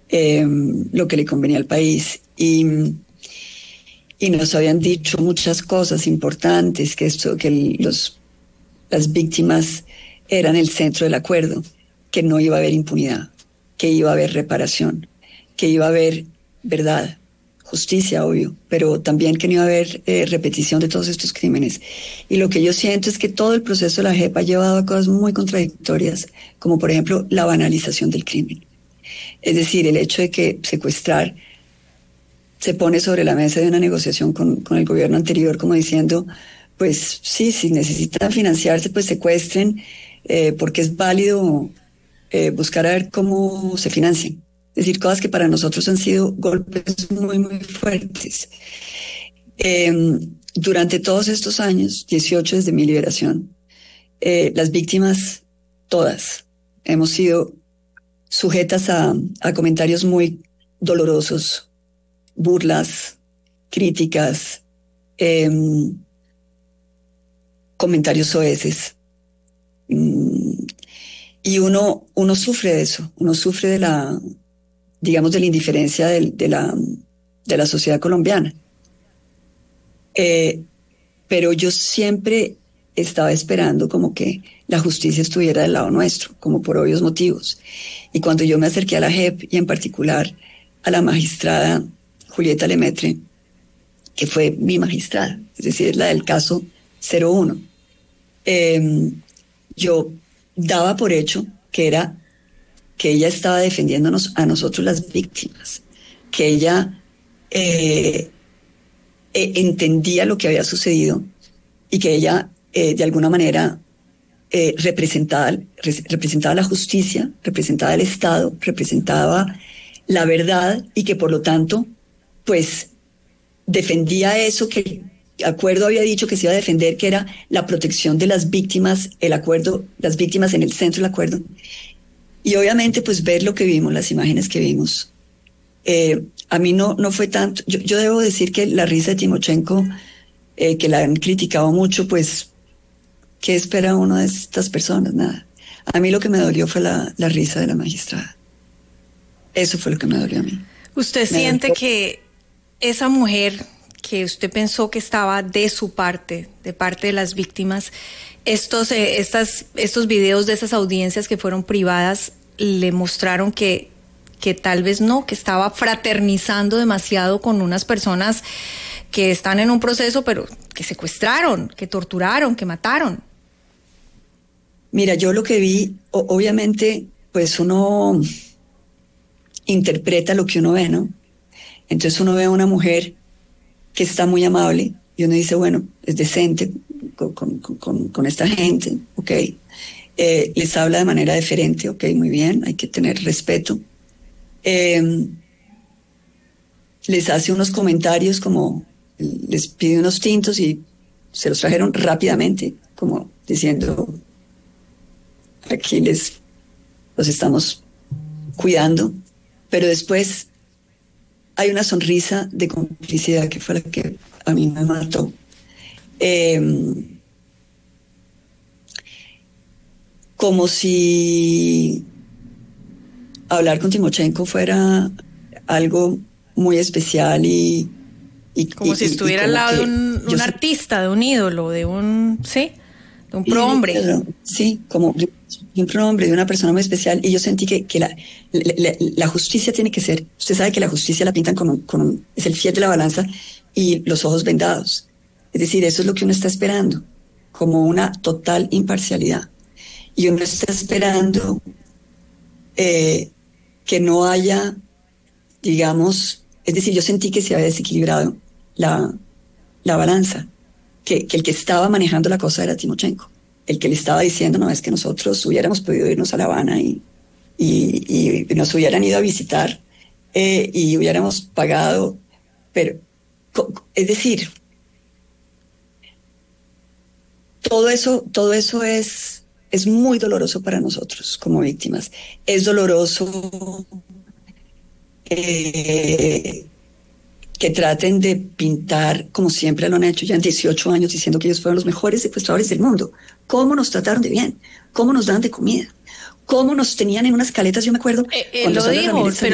lo que le convenía al país. Y nos habían dicho muchas cosas importantes, las víctimas eran el centro del acuerdo, que no iba a haber impunidad, que iba a haber reparación, que iba a haber verdad, justicia, obvio, pero también que no iba a haber repetición de todos estos crímenes. Y lo que yo siento es que todo el proceso de la JEP ha llevado a cosas muy contradictorias, como por ejemplo la banalización del crimen. Es decir, el hecho de que secuestrar se pone sobre la mesa de una negociación con el gobierno anterior, como diciendo, pues sí, si necesitan financiarse, pues secuestren, porque es válido buscar a ver cómo se financian. Es decir, cosas que para nosotros han sido golpes muy, muy fuertes. Durante todos estos años, 18 desde mi liberación, las víctimas, todas, hemos sido sujetas a comentarios muy dolorosos, burlas, críticas, comentarios soeces. Y uno sufre de eso, uno sufre de la, digamos, de la indiferencia de la sociedad colombiana. Pero yo siempre estaba esperando como que la justicia estuviera del lado nuestro, como por obvios motivos. Y cuando yo me acerqué a la JEP y en particular a la magistrada Julieta Lemaitre, que fue mi magistrada, es decir, la del caso 01, yo daba por hecho que ella estaba defendiéndonos a nosotros las víctimas, que ella entendía lo que había sucedido y que ella de alguna manera representaba la justicia, representaba el Estado, representaba la verdad y que por lo tanto pues defendía eso que el acuerdo había dicho que se iba a defender, que era la protección de las víctimas, el acuerdo, las víctimas en el centro del acuerdo. Y obviamente pues ver lo que vimos, las imágenes que vimos, a mí no fue tanto. Yo debo decir que la risa de Timochenko, que la han criticado mucho, pues ¿qué espera uno de estas personas? Nada. A mí lo que me dolió fue la risa de la magistrada. Eso fue lo que me dolió a mí. ¿Usted siente que esa mujer que usted pensó que estaba de su parte, de parte de las víctimas, estos videos de esas audiencias que fueron privadas le mostraron que tal vez no, que estaba fraternizando demasiado con unas personas que están en un proceso, pero que secuestraron, que torturaron, que mataron? Mira, yo lo que vi, obviamente, pues uno interpreta lo que uno ve, ¿no? Entonces uno ve a una mujer que está muy amable y uno dice, bueno, es decente con esta gente, ok. Les habla de manera deferente, ok, muy bien, hay que tener respeto. Les hace unos comentarios como, les pide unos tintos y se los trajeron rápidamente, como diciendo, aquí los estamos cuidando, pero después hay una sonrisa de complicidad que fue la que a mí me mató. Como si hablar con Timochenko fuera algo muy especial y como si estuviera al lado de un artista, de un ídolo, de un prohombre. Sí, como de un prohombre, de una persona muy especial. Y yo sentí que la justicia tiene que ser, usted sabe que la justicia la pintan es el fiel de la balanza y los ojos vendados. Es decir, eso es lo que uno está esperando, como una total imparcialidad. Y uno está esperando que no haya, digamos, es decir, yo sentí que se había desequilibrado la balanza, que el que estaba manejando la cosa era Timochenko, el que le estaba diciendo, no, es que nosotros hubiéramos podido irnos a La Habana y nos hubieran ido a visitar y hubiéramos pagado, pero, es decir, todo eso es muy doloroso para nosotros como víctimas. Es doloroso que traten de pintar, como siempre lo han hecho ya en 18 años, diciendo que ellos fueron los mejores secuestradores del mundo. ¿Cómo nos trataron de bien? ¿Cómo nos dan de comida? ¿Cómo nos tenían en unas caletas? Yo me acuerdo... Él lo dijo, pero